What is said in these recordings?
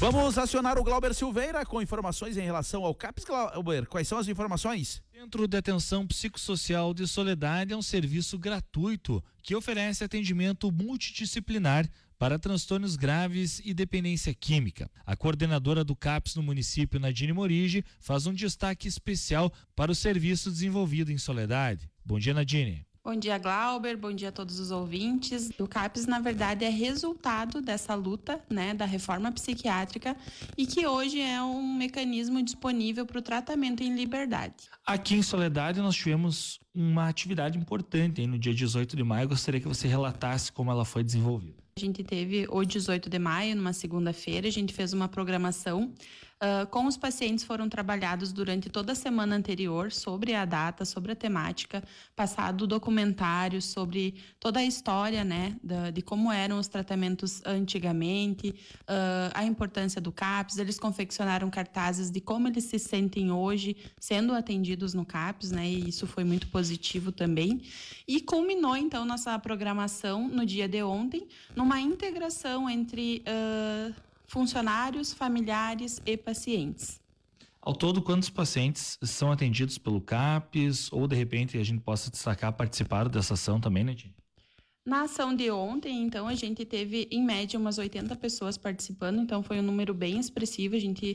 Vamos acionar o Glauber Silveira com informações em relação ao CAPS. Glauber, quais são as informações? Centro de Atenção Psicossocial de Soledade é um serviço gratuito que oferece atendimento multidisciplinar para transtornos graves e dependência química. A coordenadora do CAPS no município, Nadine Morigi, faz um destaque especial para o serviço desenvolvido em Soledade. Bom dia, Nadine. Bom dia, Glauber. Bom dia a todos os ouvintes. O CAPS, na verdade, é resultado dessa luta, né, da reforma psiquiátrica e que hoje é um mecanismo disponível para o tratamento em liberdade. Aqui em Soledade nós tivemos uma atividade importante, hein? No dia 18 de maio. Gostaria que você relatasse como ela foi desenvolvida. A gente teve o 18 de maio, numa segunda-feira, a gente fez uma programação com os pacientes, foram trabalhados durante toda a semana anterior sobre a data, sobre a temática, passado documentários sobre toda a história, né, de como eram os tratamentos antigamente, a importância do CAPS. Eles confeccionaram cartazes de como eles se sentem hoje sendo atendidos no CAPS, né, e isso foi muito positivo também. E culminou, então, nossa programação no dia de ontem, numa integração entre funcionários, familiares e pacientes. Ao todo, quantos pacientes são atendidos pelo CAPS ou, de repente, a gente possa destacar, participaram dessa ação também, né, Tia? Na ação de ontem, então, a gente teve, em média, umas 80 pessoas participando, então foi um número bem expressivo. A gente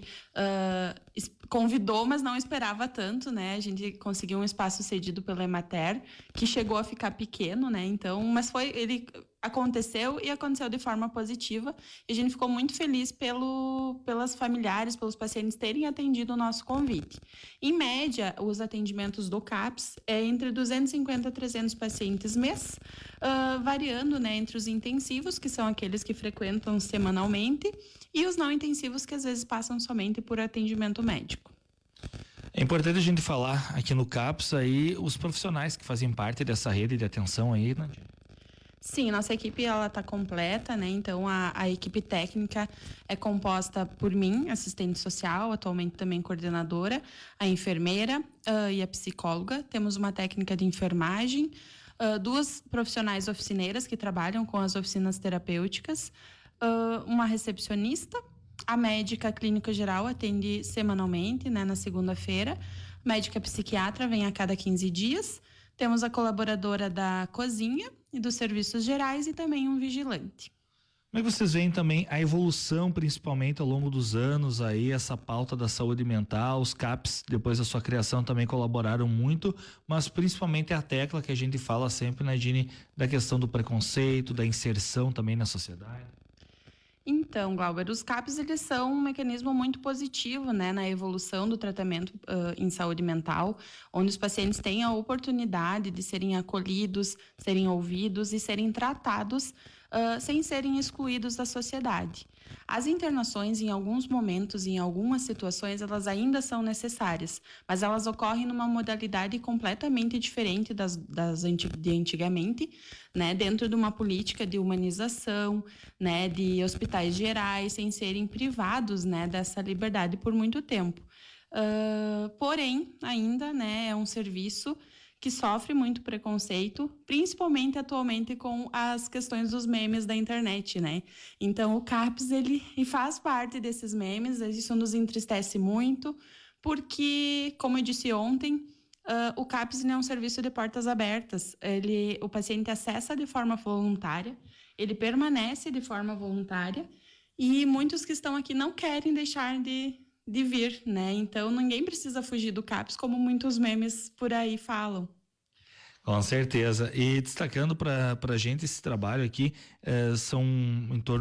convidou, mas não esperava tanto, né? A gente conseguiu um espaço cedido pela Emater, que chegou a ficar pequeno, né? Então, mas ele aconteceu de forma positiva e a gente ficou muito feliz pelas familiares, pelos pacientes terem atendido o nosso convite. Em média, os atendimentos do CAPS é entre 250 a 300 pacientes mês, variando, né, entre os intensivos, que são aqueles que frequentam semanalmente, e os não intensivos, que às vezes passam somente por atendimento médico. É importante a gente falar aqui no CAPS aí os profissionais que fazem parte dessa rede de atenção aí, né? Sim, nossa equipe ela está completa, né? Então a equipe técnica é composta por mim, assistente social, atualmente também coordenadora, a enfermeira e a psicóloga. Temos uma técnica de enfermagem, duas profissionais oficineiras que trabalham com as oficinas terapêuticas, uma recepcionista. A médica clínica geral atende semanalmente, né, na segunda-feira. Médica psiquiatra vem a cada 15 dias. Temos a colaboradora da cozinha e dos serviços gerais e também um vigilante. Como é que vocês veem também a evolução, principalmente ao longo dos anos aí, essa pauta da saúde mental? Os CAPS, depois da sua criação, também colaboraram muito, mas principalmente a tecla que a gente fala sempre, Nadine, da questão do preconceito, da inserção também na sociedade. Então, Glauber, os CAPS eles são um mecanismo muito positivo, né, na evolução do tratamento em saúde mental, onde os pacientes têm a oportunidade de serem acolhidos, serem ouvidos e serem tratados sem serem excluídos da sociedade. As internações, em alguns momentos, em algumas situações, elas ainda são necessárias, mas elas ocorrem numa modalidade completamente diferente de antigamente, né, dentro de uma política de humanização, né, de hospitais gerais, sem serem privados, né, dessa liberdade por muito tempo. Porém, ainda, né, é um serviço que sofre muito preconceito, principalmente atualmente com as questões dos memes da internet, né? Então, o CAPS, ele faz parte desses memes, isso nos entristece muito, porque, como eu disse ontem, o CAPS é um serviço de portas abertas. O paciente acessa de forma voluntária, ele permanece de forma voluntária, e muitos que estão aqui não querem deixar de vir, né? Então, ninguém precisa fugir do CAPS, como muitos memes por aí falam. Com certeza. E destacando para a gente esse trabalho aqui, são em torno